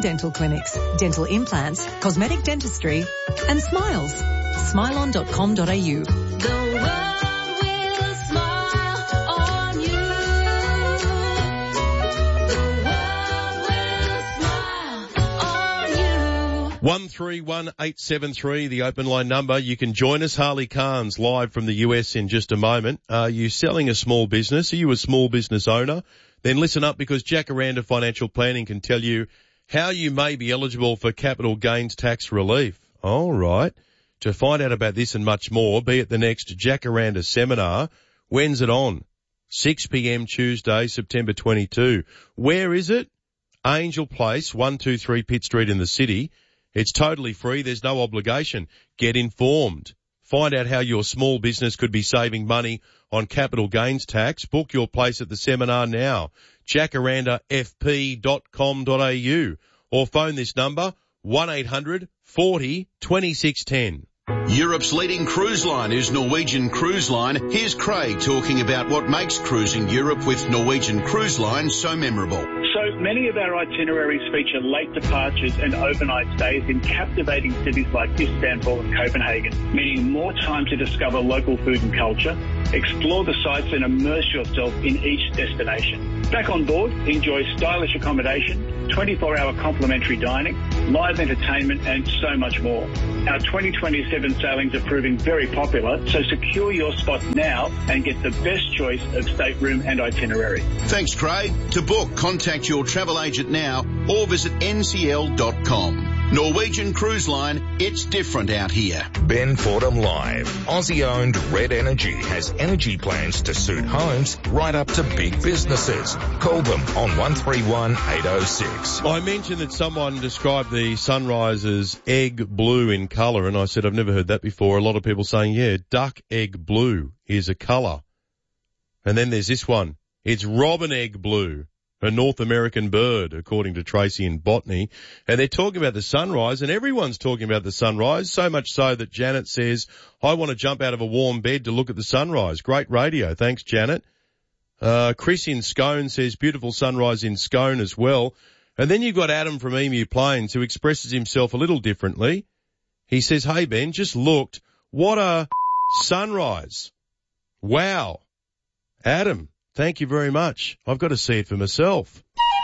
dental clinics, dental implants, cosmetic dentistry and smiles. Smilon.com.au. The world will smile on you. The world will smile on you. 131873, the open line number. You can join us. Harley Carnes live from the US in just a moment. Are you selling a small business? Are you a small business owner? Then listen up, because Jacaranda Financial Planning can tell you how you may be eligible for capital gains tax relief. All right. To find out about this and much more, be at the next Jacaranda seminar. When's it on? 6 p.m. Tuesday, September 22. Where is it? Angel Place, 123 Pitt Street in the city. It's totally free. There's no obligation. Get informed. Find out how your small business could be saving money on capital gains tax. Book your place at the seminar now. jacarandafp.com.au or phone this number 1800 40 2610. Europe's leading cruise line is Norwegian Cruise Line. Here's Craig talking about what makes cruising Europe with Norwegian Cruise Line so memorable. So many of our itineraries feature late departures and overnight stays in captivating cities like Istanbul and Copenhagen, meaning more time to discover local food and culture, explore the sights and immerse yourself in each destination. Back on board, enjoy stylish accommodation, 24-hour complimentary dining, live entertainment and so much more. Our 2027 sailings are proving very popular, so secure your spot now and get the best choice of stateroom and itinerary. Thanks, Craig. To book, contact your travel agent now or visit ncl.com. Norwegian Cruise Line, it's different out here. Ben Fordham Live. Aussie-owned Red Energy has energy plans to suit homes right up to big businesses. Call them on 131806. I mentioned that someone described the sunrise as egg blue in colour, and I said I've never heard that before. A lot of people saying, yeah, duck egg blue is a colour. And then there's this one. It's robin egg blue, a North American bird, according to Tracy in botany. And they're talking about the sunrise, and everyone's talking about the sunrise, so much so that Janet says, I want to jump out of a warm bed to look at the sunrise. Great radio. Thanks, Janet. Chris in Scone says, beautiful sunrise in Scone as well. And then you've got Adam from Emu Plains, who expresses himself a little differently. He says, hey, Ben, just looked. What a sunrise. Wow. Adam, thank you very much. I've got to see it for myself.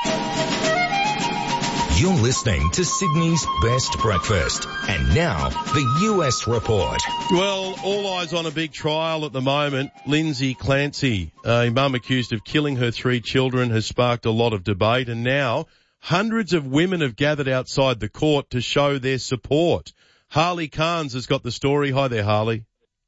You're listening to Sydney's Best Breakfast. And now, the US Report. Well, all eyes on a big trial at the moment. Lindsay Clancy, a mum accused of killing her 3 children, has sparked a lot of debate. And now, hundreds of women have gathered outside the court to show their support. Harley Carnes has got the story. Hi there, Harley.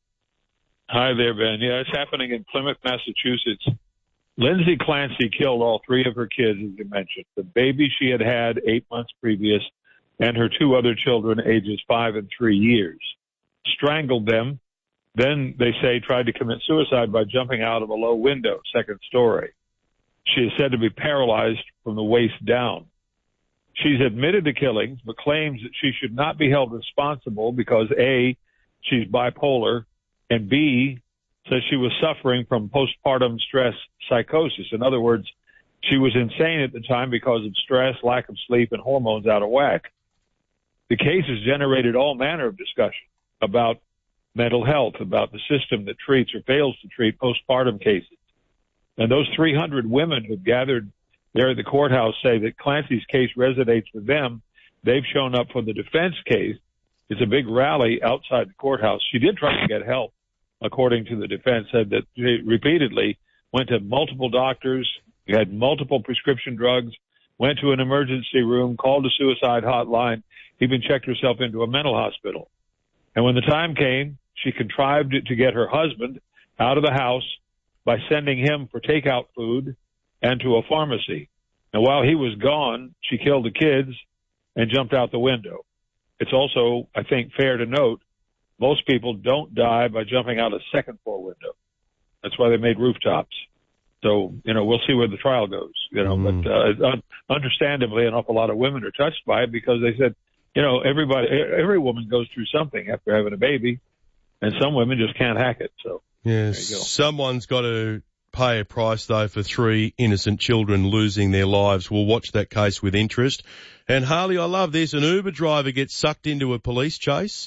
Hi there, Ben. Yeah, it's happening in Plymouth, Massachusetts. Lindsay Clancy killed all 3 of her kids, as you mentioned. The baby she had 8 months previous and her 2 other children, ages 5 and 3 years. Strangled them. Then, they say, tried to commit suicide by jumping out of a low window, 2nd story. She is said to be paralyzed from the waist down. She's admitted to killings, but claims that she should not be held responsible because A, she's bipolar, and B, says she was suffering from postpartum stress psychosis. In other words, she was insane at the time because of stress, lack of sleep, and hormones out of whack. The case has generated all manner of discussion about mental health, about the system that treats or fails to treat postpartum cases. And those 300 women who've gathered there at the courthouse say that Clancy's case resonates with them. They've shown up for the defense case. It's a big rally outside the courthouse. She did try to get help, according to the defense, said that she repeatedly went to multiple doctors, had multiple prescription drugs, went to an emergency room, called a suicide hotline, even checked herself into a mental hospital. And when the time came, she contrived to get her husband out of the house by sending him for takeout food and to a pharmacy. And while he was gone, she killed the kids and jumped out the window. It's also, I think, fair to note, most people don't die by jumping out a 2nd floor window. That's why they made rooftops. So, we'll see where the trial goes, but understandably, an awful lot of women are touched by it because they said, every woman goes through something after having a baby, and some women just can't hack it. So, yes, someone's got to pay a price, though, for 3 innocent children losing their lives. We'll watch that case with interest. And, Harley, I love this. An Uber driver gets sucked into a police chase.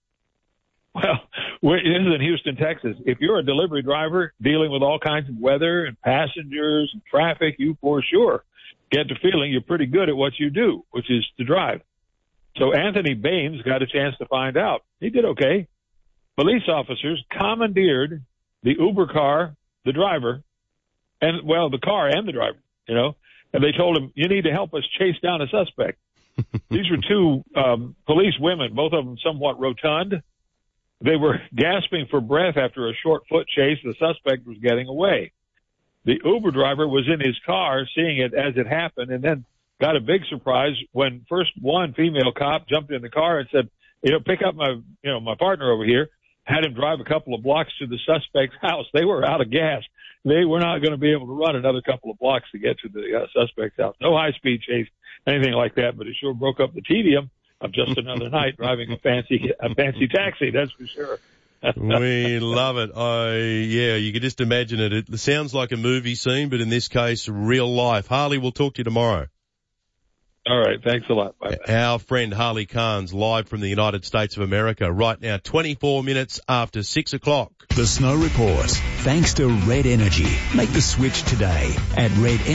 Well, this is in Houston, Texas. If you're a delivery driver dealing with all kinds of weather and passengers and traffic, you for sure get the feeling you're pretty good at what you do, which is to drive. So Anthony Baines got a chance to find out. He did okay. Police officers commandeered the Uber car, the driver, and, well, the car and the driver, you know, and they told him, you need to help us chase down a suspect. These were 2 police women, both of them somewhat rotund. They were gasping for breath after a short foot chase. The suspect was getting away. The Uber driver was in his car seeing it as it happened, and then got a big surprise when first one female cop jumped in the car and said, pick up my partner over here, had him drive a couple of blocks to the suspect's house. They were out of gas. They were not going to be able to run another couple of blocks to get to the suspect's house. No high-speed chase, anything like that, but it sure broke up the tedium of just another night driving a fancy taxi, that's for sure. We love it. You can just imagine it. It sounds like a movie scene, but in this case, real life. Harley, we'll talk to you tomorrow. All right. Thanks a lot. Bye. Our friend Harley Carnes, live from the United States of America, right now, 24 minutes after 6 o'clock. The Snow Report. Thanks to Red Energy. Make the switch today at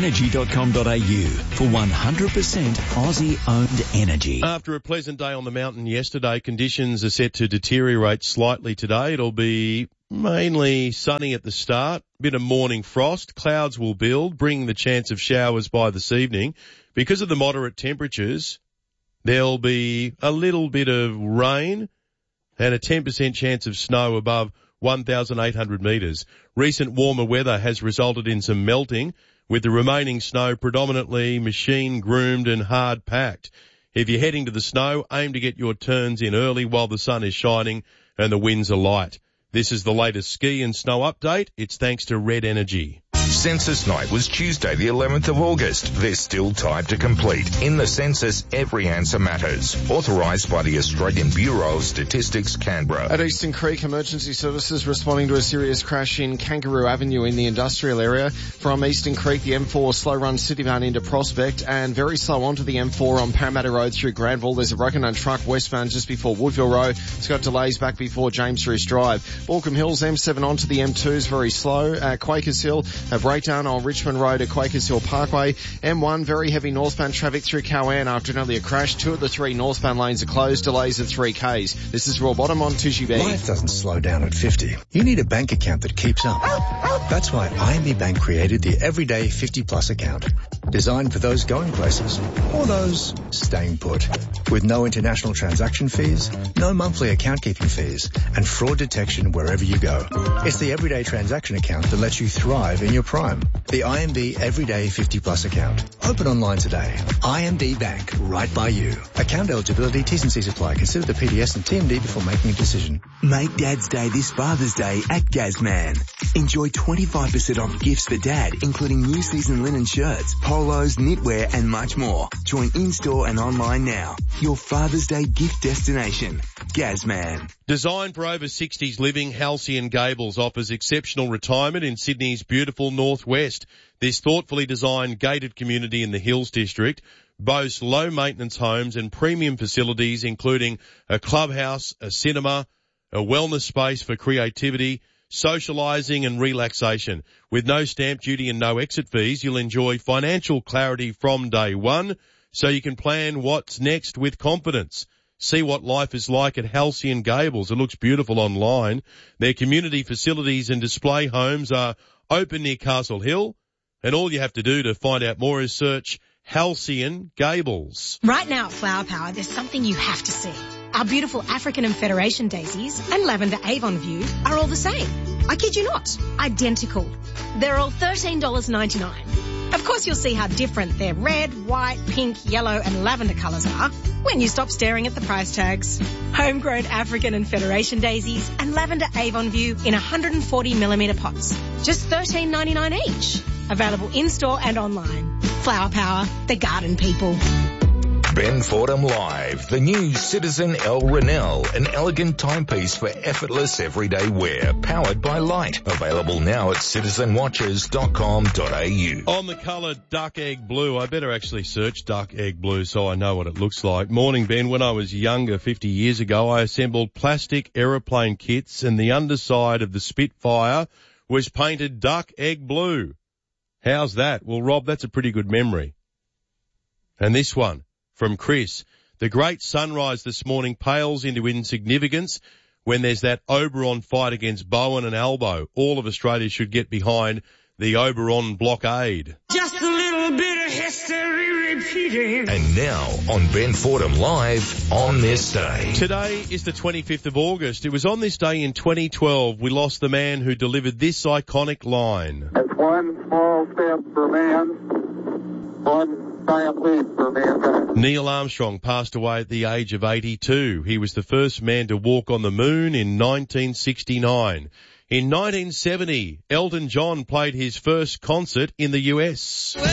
redenergy.com.au for 100% Aussie-owned energy. After a pleasant day on the mountain yesterday, conditions are set to deteriorate slightly today. It'll be mainly sunny at the start, bit of morning frost, clouds will build, bringing the chance of showers by this evening. Because of the moderate temperatures, there'll be a little bit of rain and a 10% chance of snow above 1,800 metres. Recent warmer weather has resulted in some melting, with the remaining snow predominantly machine-groomed and hard-packed. If you're heading to the snow, aim to get your turns in early while the sun is shining and the winds are light. This is the latest ski and snow update. It's thanks to Red Energy. Census night was Tuesday the 11th of August. There's still time to complete. In the census, every answer matters. Authorised by the Australian Bureau of Statistics, Canberra. At Eastern Creek, emergency services responding to a serious crash in Kangaroo Avenue in the industrial area. From Eastern Creek, the M4 slow run Citybound into Prospect and very slow onto the M4 on Parramatta Road through Granville. There's a broken down truck westbound just before Woodville Road. It's got delays back before James Rees Drive. Baulkham Hills, M7 onto the M2 is very slow. Quakers Hill, a breakdown on Richmond Road at Quakers Hill Parkway. M1, very heavy northbound traffic through Cowan after an earlier crash. 2 of the 3 northbound lanes are closed. Delays of 3 Ks. This is Raw Bottom on Tishy B. Life doesn't slow down at 50. You need a bank account that keeps up. That's why IMB Bank created the Everyday 50 Plus account. Designed for those going places or those staying put. With no international transaction fees, no monthly account keeping fees, and fraud detection wherever you go. It's the everyday transaction account that lets you thrive in your prime. The IMB Everyday 50 Plus account. Open online today. IMB Bank, right by you. Account eligibility, T's and C's apply. Consider the PDS and TMD before making a decision. Make Dad's Day this Father's Day at Gazman. Enjoy 25% off gifts for Dad, including new season linen shirts, polos, knitwear, and much more. Join in-store and online now. Your Father's Day gift destination. Gazman. Designed for over 60s living, Halcyon Gables offers exceptional retirement in Sydney's beautiful northwest. This thoughtfully designed gated community in the Hills District boasts low-maintenance homes and premium facilities, including a clubhouse, a cinema, a wellness space for creativity, socialising and relaxation. With no stamp duty and no exit fees, you'll enjoy financial clarity from day one, so you can plan what's next with confidence. See what life is like at Halcyon Gables. It looks beautiful online. Their community facilities and display homes are open near Castle Hill, and all you have to do to find out more is search Halcyon Gables. Right now at Flower Power, there's something you have to see. Our beautiful African and Federation daisies and lavender Avon View are all the same. I kid you not, identical. They're all $13.99. Of course, you'll see how different their red, white, pink, yellow and lavender colours are when you stop staring at the price tags. Homegrown African and Federation daisies and lavender Avon View in 140mm pots. Just $13.99 each. Available in-store and online. Flower Power, the garden people. Ben Fordham Live, the new Citizen El Renell, an elegant timepiece for effortless everyday wear, powered by light. Available now at citizenwatches.com.au. On the colour duck egg blue, I better actually search duck egg blue so I know what it looks like. Morning, Ben. When I was younger, 50 years ago, I assembled plastic aeroplane kits and the underside of the Spitfire was painted duck egg blue. How's that? Well, Rob, that's a pretty good memory. And this one from Chris. The great sunrise this morning pales into insignificance when there's that Oberon fight against Bowen and Albo. All of Australia should get behind the Oberon blockade. Just a little bit of history repeating. And now on Ben Fordham Live, on this day. Today is the 25th of August. It was on this day in 2012 we lost the man who delivered this iconic line. It's one small step for man, one giant leap for mankind. Neil Armstrong passed away at the age of 82. He was the first man to walk on the moon in 1969. In 1970, Elton John played his first concert in the US.